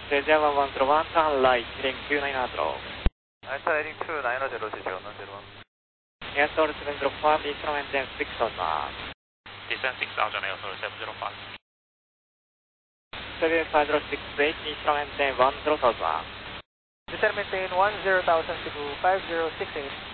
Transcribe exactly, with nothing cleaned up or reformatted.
Java one zero one, turn right, heading two nine zero. I turn heading two nine zero, zero one zero one. Airport seven zero five, descend maintain six thousand. Descend six thousand, Airport seven zero five. seven five zero six eight, descend maintain one zero thousand. Descend maintain one zero thousand to five zero six eight.